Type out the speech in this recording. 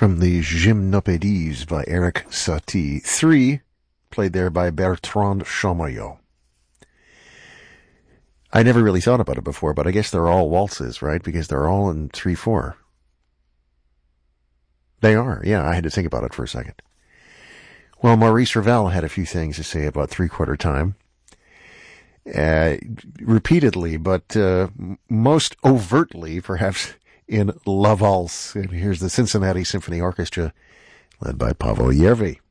from the Gymnopédies by Eric Satie. 3, played there by Bertrand Chamayot. I never really thought about it before, but I guess they're all waltzes, right? Because they're all in 3/4. They are, yeah, I had to think about it for a second. Well, Maurice Ravel had a few things to say about 3/4 time. Repeatedly, but most overtly, perhaps, in La Valse. And here's the Cincinnati Symphony Orchestra, led by Pavel Järvi.